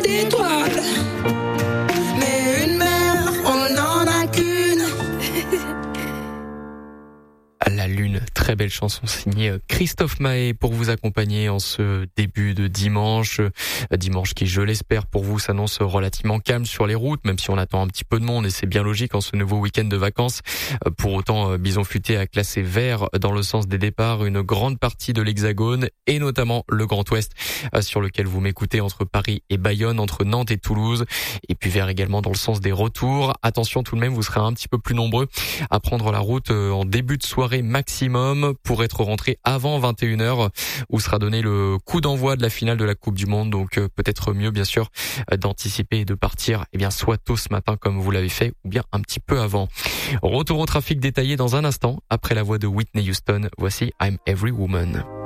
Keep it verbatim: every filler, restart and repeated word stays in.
d'étoiles. Mais une mère, on n'en a qu'une. La Lune, très belle chanson signée Christophe Maé pour vous accompagner en ce début de dimanche. Dimanche qui, je l'espère, pour vous s'annonce relativement calme sur les routes, même si on attend un petit peu de monde et c'est bien logique en ce nouveau week-end de vacances. Pour autant, Bison Futé a classé vert dans le sens des départs une grande partie de l'Hexagone et notamment le Grand Ouest sur lequel vous m'écoutez entre Paris et Bayonne, entre Nantes et Toulouse. Et puis vert également dans le sens des retours. Attention tout de même, vous serez un petit peu plus nombreux à prendre la route en début de soirée maximum pour être rentré avant vingt et une heures où sera donné le coup d'envoi de la finale de la Coupe du Monde. Donc euh, peut-être mieux bien sûr d'anticiper et de partir eh bien soit tôt ce matin comme vous l'avez fait ou bien un petit peu avant. Retour au trafic détaillé dans un instant après la voix de Whitney Houston. Voici I'm Every Woman.